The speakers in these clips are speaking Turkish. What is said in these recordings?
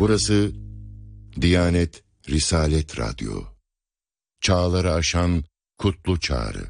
Burası Diyanet Risalet Radyo. Çağları aşan kutlu çağrı.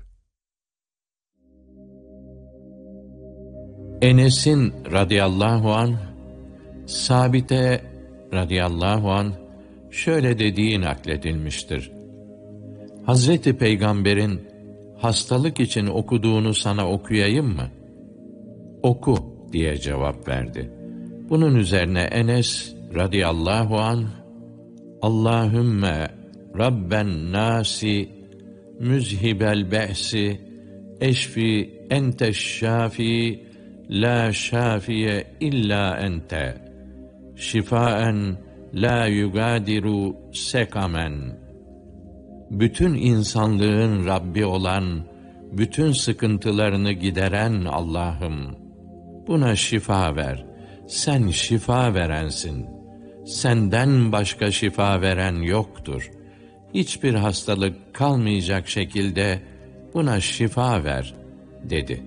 Enes'in radıyallahu anh, Sabite radıyallahu anh şöyle dediği nakledilmiştir. Hazreti Peygamber'in hastalık için okuduğunu sana okuyayım mı? Oku diye cevap verdi. Bunun üzerine Enes radıyallahu anh, Allahümme Rabben nasi, müzhibel be'si, eşfi enteş şafi, la şafiye illa ente, şifaen la yugadiru sekamen. Bütün insanlığın Rabbi olan, bütün sıkıntılarını gideren Allah'ım, buna şifa ver. Sen şifa verensin. Senden başka şifa veren yoktur. Hiçbir hastalık kalmayacak şekilde buna şifa ver, dedi.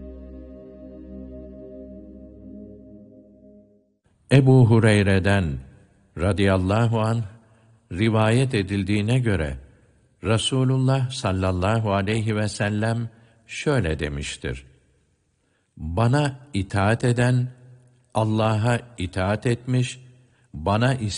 Ebu Hureyre'den radıyallahu anh rivayet edildiğine göre Resulullah sallallahu aleyhi ve sellem şöyle demiştir: Bana itaat eden Allah'a itaat etmiş, bana